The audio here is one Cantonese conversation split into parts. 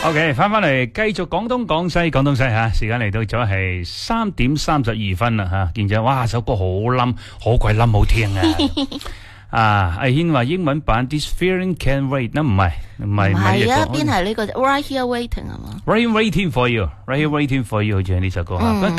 OK， 翻嚟繼續廣東西吓，時間嚟到咗係3:32啦吓，見咗哇首歌好冧，好鬼冧好聽啊！啊，阿軒話英文版 This Feeling Can't Wait， 唔係啊，邊係呢個 Right Here Waiting 係嘛 ？Right Here Waiting for You，Right Here Waiting for You 好似係呢首歌吓，咁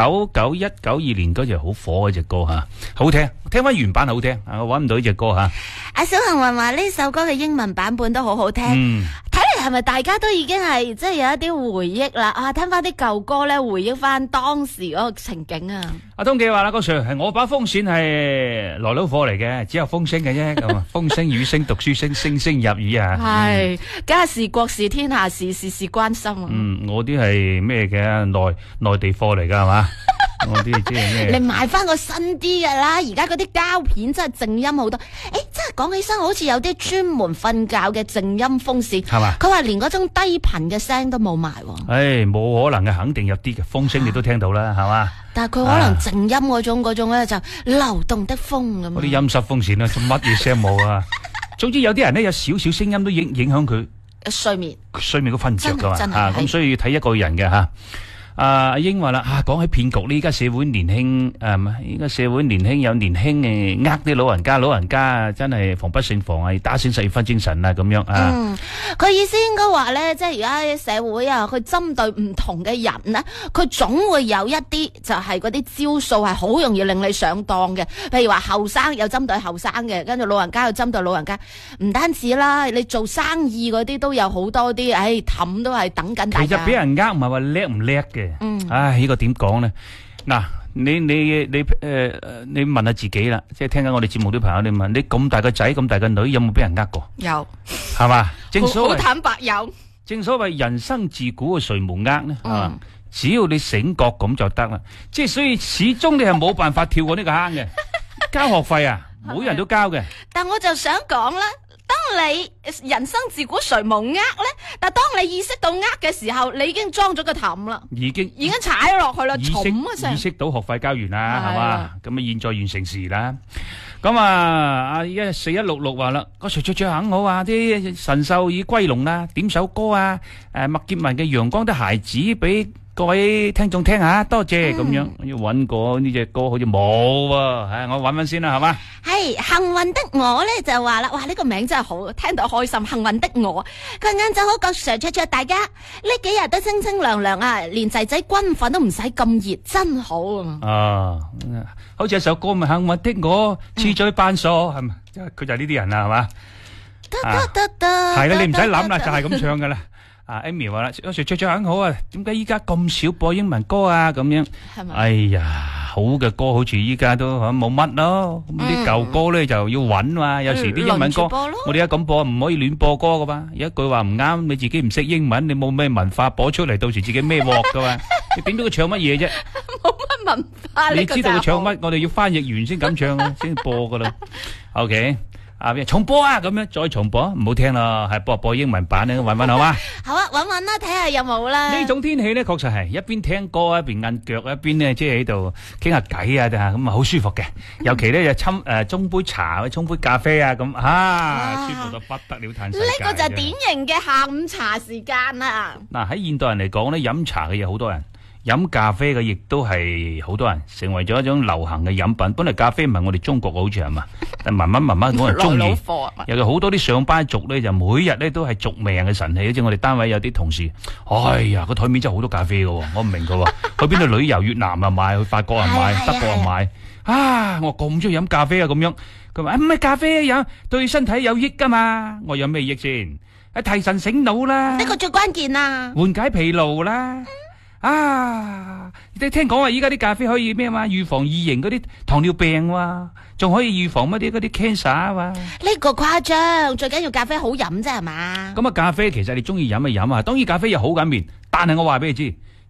1991、92年嗰隻好火嗰隻歌吓，好聽，聽翻原版好聽，我搵唔到呢隻歌吓。 阿小恒云話呢首歌嘅英文版本都好好聽。睇嚟係咪大家都已經係即係有一啲回憶啦？啊，聽翻啲舊歌咧，回憶翻當時嗰個情景啊！ 阿東記話啦，嗰 Sir 係我把風扇係來佬貨嚟嘅，只有風聲嘅啫，咁啊，風聲雨聲讀書聲，聲聲入耳啊！ 係家事國事天下事，事事關心啊！ 我啲係咩嘅內地貨嚟噶係嘛？我啲即係咩？ 你買翻個新啲嘅啦！而家嗰啲膠片真係靜音好多。真係講起身，好似有啲專門瞓覺嘅靜音風扇，係嘛？佢話連嗰種低頻嘅聲都冇埋。 冇可能嘅，肯定有啲嘅風聲你都聽到啦，係嘛？ 但係佢可能靜音嗰種咧就流動的風咁。 嗰啲陰濕風扇啊，乜嘢聲冇啊？總之有啲人咧有少少聲音都影響佢睡眠都瞓唔着噶嘛。咁所以要睇一個人嘅吓。阿英話啦，講起騙局呢，依家社會年輕依家社會年輕有年輕啲老人家真係防不勝防啊，打醒12分精神啊咁樣啊。 佢意思應該話咧，即係而家社會啊，佢針對唔同嘅人咧，佢總會有一啲就係嗰啲招數係好容易令你上當嘅。譬如話後生有針對後生嘅，跟住老人家有針對老人家，唔單止啦，你做生意嗰啲都有好多啲，氹都係等緊大家。 其實俾人唔係話叻唔叻嘅。呢個點講咧？嗱，你問下自己啦，即係聽緊我哋節目啲朋友，你問你咁大個仔咁大個女，有冇俾人呃過？ 有， 係嘛？正所謂好坦白有。正所謂人生自古誰無呃呢？係嘛？只要你醒覺咁就得啦。即係所以始終你係冇辦法跳過呢個坑嘅。交學費啊，每人都交嘅。 但我就想講啦。當你人生自古誰無呃咧？但當你意識到呃嘅時候，你已經裝咗個氹啦，已經踩落去啦， 意識到學費交完啦，係嘛？咁啊，現在完成時啦。咁啊，4166話啦，個徐着肯好啊，啲神獸已歸籠啦，點首歌啊，麥潔文嘅《陽光的孩子》俾各位聽眾聽下，多謝咁樣。要揾過呢隻歌好似冇喎，我揾揾先啦，係嘛？ 係幸運的我咧就話啦，哇呢個名真係好，聽到開心。幸運的我，佢晏晝好個 Sir 卓大家呢幾日都清清涼涼啊，連仔仔軍訓都唔使咁熱，真好啊！ 好似一首歌咪幸運的我，似嘴扮傻，係咪？佢就係呢啲人啦，係嘛？係啦，你唔使諗啦，就係咁唱噶啦。Amy 話啦，有時唱很好啊，點解依家咁少播英文歌啊？咁樣，哎呀，好嘅歌好似依家都冇乜咯。咁啲舊歌咧就要揾嘛，有時啲英文歌，我哋而家咁播唔可以亂播歌噶嘛。有一句話唔啱，你自己唔識英文，你冇咩文化，播出嚟到時自己咩鑊噶嘛？你點到佢唱乜嘢啫？ 冇乜文化， 你知道佢唱乜，我哋要翻譯完先咁唱啊，先播噶啦。OK。重播啊！咁樣再重播，唔好聽啦，係播英文版咧，揾揾好嘛？ 好啊，揾揾啦，睇下有冇啦。 呢種天氣咧，確實係一邊聽歌一邊摁腳，一邊咧即係喺度傾下偈啊，咁啊好舒服嘅。尤其咧就沖杯茶、沖杯咖啡啊，咁舒服到不得了，嘆世界。 呢個就係典型嘅下午茶時間啦。 嗱，喺現代人嚟講咧，飲茶嘅嘢好多人。飲咖啡嘅亦都係好多人成為咗一種流行嘅飲品。本嚟咖啡唔係我哋中國好似係嘛，但慢慢我哋中意。有好多啲上班族咧，就每日咧都係續命嘅神器。好似我哋單位有啲同事，哎呀個台面真係好多咖啡㗎，我唔明㗎。去邊度旅遊，越南啊買，去法國啊買，德國啊買。我咁中意飲咖啡啊咁樣。佢話唔係咖啡飲對身體有益㗎嘛。我有咩益先？提神醒腦啦， 呢個最關鍵啦， 緩解疲勞啦。你聽講話依家啲咖啡可以咩嘛？預防二型嗰啲糖尿病喎，仲可以預防乜啲嗰啲 cancer 啊嘛？ 呢個誇張，最緊要咖啡好飲啫，係嘛？咁咖啡其實你中意飲咪飲啊，當然咖啡有好緊面，但係我話俾你知，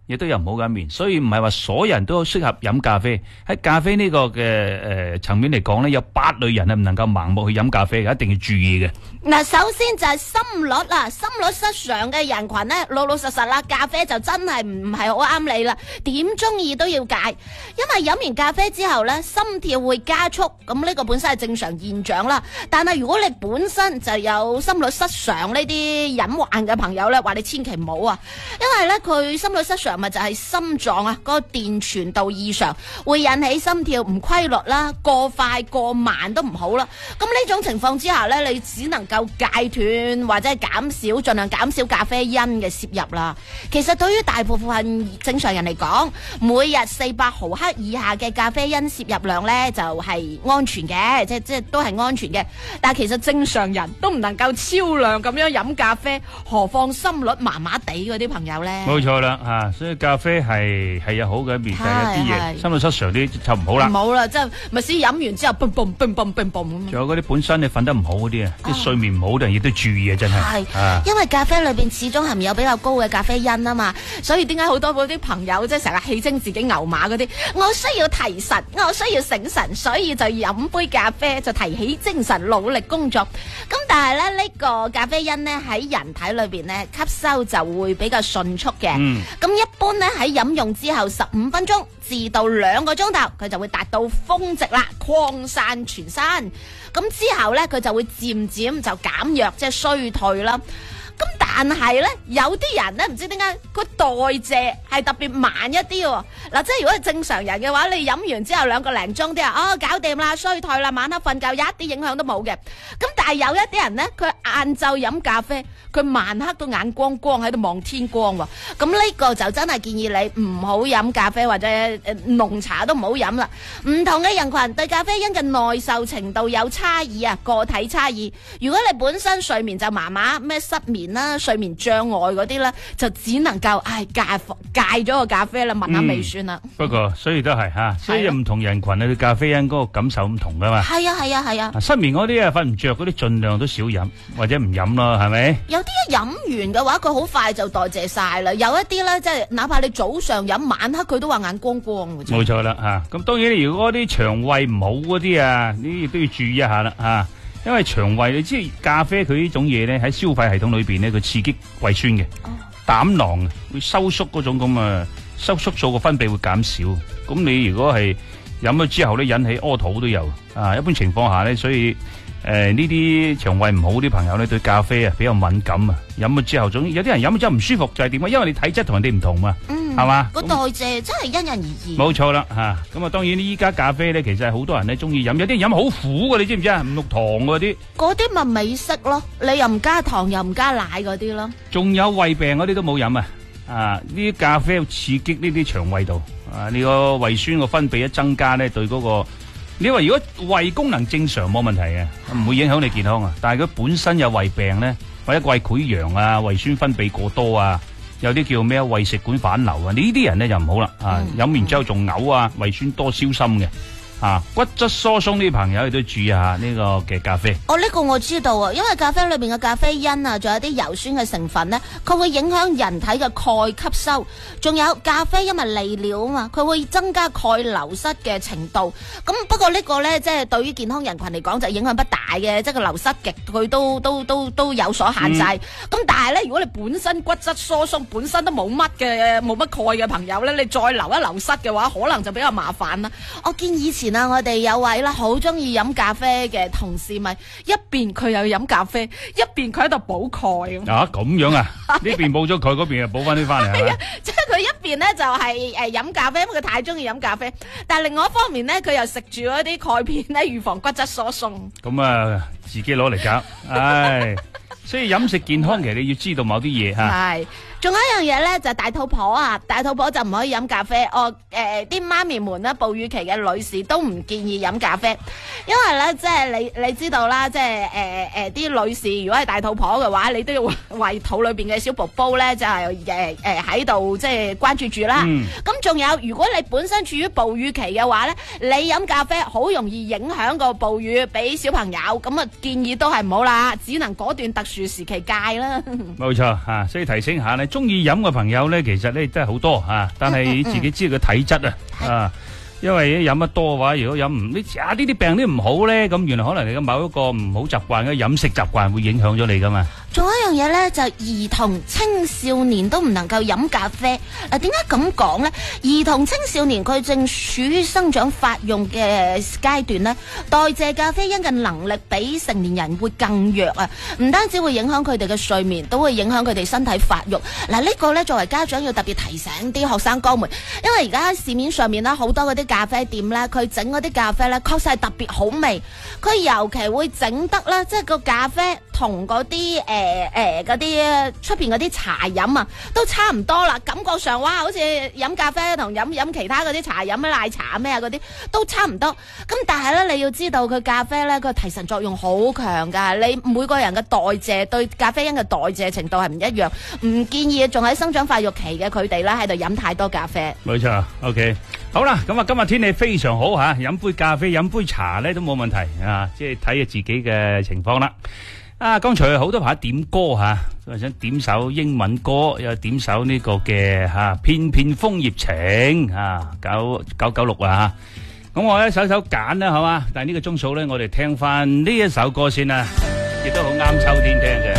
亦都有唔好嘅一面，所以唔係話所有人都適合飲咖啡。喺咖啡呢個嘅層面嚟講咧，有8類人係唔能夠盲目去飲咖啡嘅，一定要注意嘅。 嗱，首先就係心率啦，心率失常嘅人群咧，老老實實啦，咖啡就真係唔係好啱你啦。點中意都要戒，因為飲完咖啡之後咧，心跳會加速，咁呢個本身係正常現象啦。但係如果你本身就有心率失常呢啲隱患嘅朋友咧，話你千祈唔好啊，因為咧佢心率失常咪就係心臟啊嗰個電傳導異常，會引起心跳唔規律啦，過快過慢都唔好啦。咁呢種情況之下咧，你只能夠戒斷或者係減少，盡量減少咖啡因嘅攝入啦。其實對於大部分正常人嚟講，每日400毫克以下嘅咖啡因攝入量咧就係安全嘅，即都係安全嘅。但係其實正常人都唔能夠超量咁樣飲咖啡，何況心率麻麻地嗰啲朋友咧？ 冇錯啦，所以咖啡係有好嘅一面，但係有啲嘢心率失常啲就唔好啦。 唔好啦，即係咪先飲完之後嘣嘣嘣嘣嘣嘣咁。仲有嗰啲本身你瞓得唔好嗰啲啊，啲睡眠唔好嘅人亦都注意啊，真係。 係，因為咖啡裏邊始終含有比較高嘅咖啡因啊嘛，所以點解好多嗰啲朋友即係成日戲稱自己牛馬嗰啲，我需要提神，我需要醒神，所以就飲杯咖啡就提起精神，努力工作。咁但係咧呢個咖啡因咧喺人體裏邊咧吸收就會比較迅速嘅。咁一般咧喺飲用之後15分鐘至到2個鐘頭，佢就會達到峰值啦，擴散全身。咁之後咧佢就會漸漸就減弱，即係衰退啦。咁但係咧，有啲人咧唔知點解佢代謝係特別慢一啲喎。嗱，即係如果係正常人嘅話，你飲完之後2個零鐘啲搞掂啦，衰退啦，晚黑瞓覺一啲影響都冇嘅。咁但係有一啲人咧，佢晏晝飲咖啡，佢晚黑都眼光光喺度望天光喎。咁呢個就真係建議你唔好飲咖啡或者濃茶都唔好飲啦。唔同嘅人群對咖啡因嘅耐受程度有差異啊，個體差異。如果你本身睡眠就麻麻，咩失眠啦、睡眠障礙嗰啲咧，就只能夠戒咗個咖啡啦，聞下味算啦。 不過所以都係所以唔同人群啊對咖啡因嗰個感受唔同噶嘛。 係啊。 失眠嗰啲瞓唔着嗰啲，盡量都少飲或者唔飲咯，係咪？ 有啲一飲完嘅話，佢好快就代謝晒啦。有一啲咧，即係哪怕你早上飲，晚黑佢都話眼光光嘅。 冇錯啦咁當然如果啲腸胃唔好嗰啲呢亦都要注意一下啦因為腸胃你知咖啡佢呢種嘢咧喺消化系統裏邊咧，佢刺激胃酸嘅，膽囊會收縮嗰種咁收縮素嘅分泌會減少。咁你如果係飲咗之後咧，引起屙肚都有一般情況下咧，所以呢啲腸胃唔好啲朋友咧對咖啡比較敏感飲咗之後，有啲人飲咗之後唔舒服就係點啊？因為你體質同人哋唔同嘛，係嘛？ 個代謝真係因人而異。 冇錯啦咁啊，當然依家咖啡咧，其實係好多人咧中意飲，有啲人飲好苦嘅，你知唔知啊？唔落糖嗰啲。嗰啲咪美式咯，你又唔加糖又唔加奶嗰啲咯。仲有胃病嗰啲都冇飲呢啲咖啡刺激呢啲腸胃度你個胃酸個分泌一增加咧，對嗰個。你話如果胃功能正常冇問題嘅，唔會影響你健康但係佢本身有胃病咧，或者胃潰瘍胃酸分泌過多有啲叫咩胃食管反流呢啲人咧就唔好啦飲完之後仲嘔胃酸多燒心嘅骨質疏鬆啲朋友亦都注意下呢個嘅咖啡。呢個我知道因為咖啡裏邊嘅咖啡因仲有啲油酸嘅成分呢，佢會影響人體嘅鈣吸收。仲有咖啡因為利尿嘛，佢會增加鈣流失嘅程度。咁不過呢個呢，即係對於健康人群嚟講就影響不大嘅，即係佢流失極佢都有所限制。咁但係呢，如果你本身骨質疏鬆，本身都冇乜鈣嘅朋友呢，你再流失嘅話，可能就比較麻煩啦。我見以前我哋有位啦，好中意飲咖啡嘅同事咪一邊佢又飲咖啡，一邊佢喺度補鈣咁樣呢邊補咗鈣，嗰邊又補翻啲翻嚟係咪？即係佢一邊咧就係飲咖啡，因為佢太中意飲咖啡，但係另外一方面咧，佢又食住嗰啲鈣片咧，預防骨質疏鬆。咁自己攞嚟搞，所以飲食健康其實你要知道某啲嘢係。仲有一樣嘢咧，就係大肚婆大肚婆就唔可以飲咖啡。啲媽咪們咧，哺乳期嘅女士都唔建議飲咖啡，因為咧，即係你知道啦，即係啲女士如果係大肚婆嘅話，你都要為肚裏邊嘅小寶寶咧，就係喺度即係關注住啦。咁仲有，如果你本身處於哺乳期嘅話咧，你飲咖啡好容易影響個哺乳俾小朋友，咁建議都係唔好啦，只能嗰段特殊時期戒啦。冇錯所以提醒下咧。 中意飲嘅朋友咧，其實咧真係好多吓，但係自己知道個體質啊。因為飲得多嘅話，如果飲唔呢啲病都唔好咧，咁原來可能你嘅某一個唔好習慣嘅飲食習慣會影響咗你噶嘛。 仲有一樣嘢咧，就兒童青少年都唔能夠飲咖啡。點解咁講呢？兒童青少年佢正處於生長發育嘅階段呢，代謝咖啡因嘅能力比成年人會更弱啊！唔單止會影響佢哋嘅睡眠，都會影響佢哋身體發育。嗱，呢個呢，作為家長要特別提醒啲學生哥們，因為而家市面上面啦好多嗰啲咖啡店咧，佢整嗰啲咖啡咧，確實係特別好味。佢尤其會整得啦，即係個咖啡同嗰啲嗰啲出邊嗰啲茶飲啊，都差唔多啦。感覺上哇，好似飲咖啡同飲其他嗰啲茶飲咩奶茶咩啊嗰啲都差唔多。咁但係咧，你要知道佢咖啡咧，個提神作用好強噶。你每個人嘅代謝對咖啡因嘅代謝程度係唔一樣，唔建議仲喺生長發育期嘅佢哋咧喺度飲太多咖啡。 冇錯 ，OK。好啦，咁啊，今日天氣非常好吓，飲杯咖啡、飲杯茶咧都冇問題啊，即係睇下自己嘅情況啦。啊，剛才好多朋友點歌吓，想點首英文歌，又點首呢個嘅吓《片片楓葉情》啊，9996啊吓。咁我一首首揀啦，好嘛？但係呢個鐘數咧，我哋聽翻呢一首歌先啦，亦都好啱秋天聽嘅。